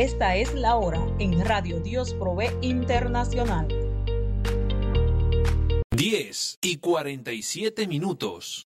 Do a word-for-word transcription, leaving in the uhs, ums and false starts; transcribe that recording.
Esta es la hora en Radio Dios Provee Internacional. diez y cuarenta y siete minutos.